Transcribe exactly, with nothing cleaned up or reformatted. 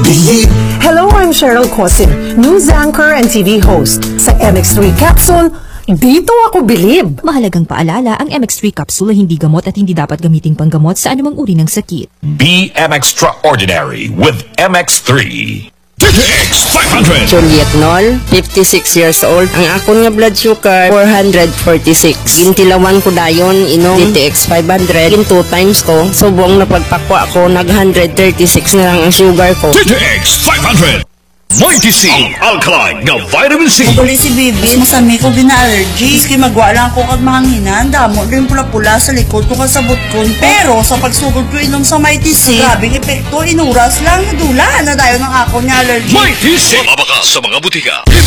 Believe. Hello, I'm Cheryl Cosin, news anchor and T V host. Sa M X three Capsule, dito ako bilib. Mahalagang paalala, ang M X three capsule ay hindi gamot at hindi dapat gamiting panggamot sa anumang uri ng sakit. Be M Extraordinary with M X three. T T X five hundred. Juliet Nol, fifty-six years old. Ang akon nga blood sugar, four hundred forty-six. Gintilawan ko dayon, inom T T X five hundred. In two times ko, subong na pagpakwa ako, nag one hundred thirty-six na lang ang sugar ko. T T X five hundred. Mighty C, ang alkaline nga vitamin C. Mabuli si Bibis, masami ko gina-allergy. Iski magwa lang ko kag mahanginan, damo rin pula-pula sa likod ko kasabot ko. Pero sa pagsugod ko inom sa Mighty C, grabing epekto, inuras lang, nadula na dayo ng ako niya allergy. Mighty C, mabaka sa mga butika.